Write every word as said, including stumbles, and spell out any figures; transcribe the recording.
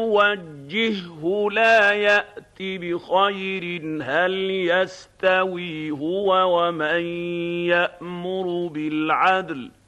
يوجهه لا يأت بخير. هل يستوي هو ومن يأمر بالعدل